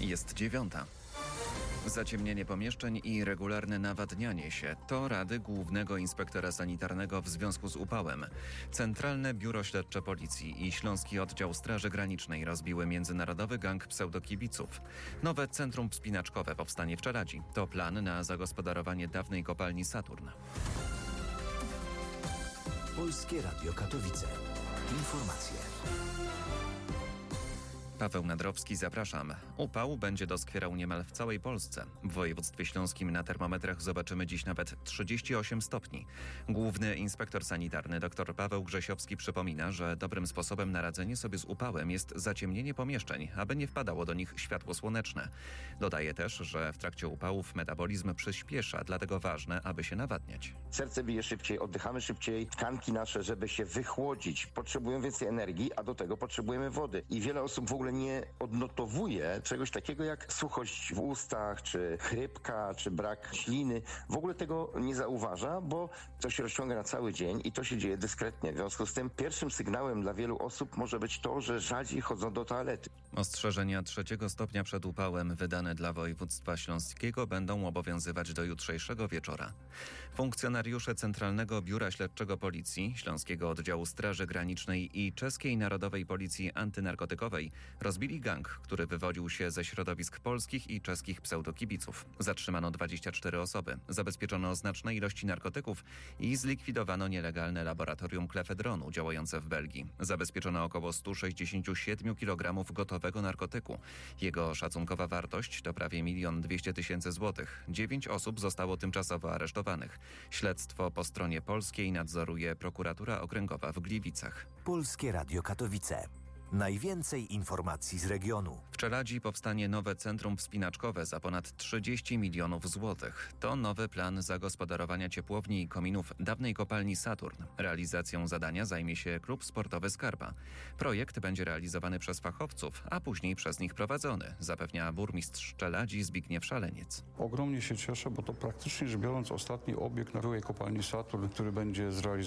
Jest 9:00. Zaciemnienie pomieszczeń i regularne nawadnianie się to rady Głównego Inspektora Sanitarnego w związku z upałem. Centralne Biuro Śledcze Policji i Śląski Oddział Straży Granicznej rozbiły międzynarodowy gang pseudokibiców. Nowe centrum wspinaczkowe powstanie w Czeladzi. To plan na zagospodarowanie dawnej kopalni Saturn. Polskie Radio Katowice. Informacje. Paweł Nadrowski, zapraszam. Upał będzie doskwierał niemal w całej Polsce. W województwie śląskim na termometrach zobaczymy dziś nawet 38 stopni. Główny inspektor sanitarny dr Paweł Grzesiowski przypomina, że dobrym sposobem na radzenie sobie z upałem jest zaciemnienie pomieszczeń, aby nie wpadało do nich światło słoneczne. Dodaje też, że w trakcie upałów metabolizm przyspiesza, dlatego ważne, aby się nawadniać. Serce bije szybciej, oddychamy szybciej, tkanki nasze, żeby się wychłodzić, potrzebują więcej energii, a do tego potrzebujemy wody. I wiele osób w ogóle nie odnotowuje czegoś takiego jak suchość w ustach, czy chrypka, czy brak śliny. W ogóle tego nie zauważa, bo to się rozciąga na cały dzień i to się dzieje dyskretnie. W związku z tym pierwszym sygnałem dla wielu osób może być to, że rzadziej chodzą do toalety. Ostrzeżenia 3. stopnia przed upałem wydane dla województwa śląskiego będą obowiązywać do jutrzejszego wieczora. Funkcjonariusze Centralnego Biura Śledczego Policji, Śląskiego Oddziału Straży Granicznej i Czeskiej Narodowej Policji Antynarkotykowej rozbili gang, który wywodził się ze środowisk polskich i czeskich pseudokibiców. Zatrzymano 24 osoby, zabezpieczono znaczne ilości narkotyków i zlikwidowano nielegalne laboratorium klefedronu działające w Belgii. Zabezpieczono około 167 kg gotowego narkotyku. Jego szacunkowa wartość to prawie 1 200 000 złotych. 9 osób zostało tymczasowo aresztowanych. Śledztwo po stronie polskiej nadzoruje prokuratura okręgowa w Gliwicach. Polskie Radio Katowice. Najwięcej informacji z regionu. W Czeladzi powstanie nowe centrum wspinaczkowe za ponad 30 milionów złotych. To nowy plan zagospodarowania ciepłowni i kominów dawnej kopalni Saturn. Realizacją zadania zajmie się klub sportowy Skarpa. Projekt będzie realizowany przez fachowców, a później przez nich prowadzony, zapewnia burmistrz Czeladzi Zbigniew Szaleniec. Ogromnie się cieszę, bo to praktycznie rzecz biorąc ostatni obiekt na byłej kopalni Saturn, który będzie zrealizowany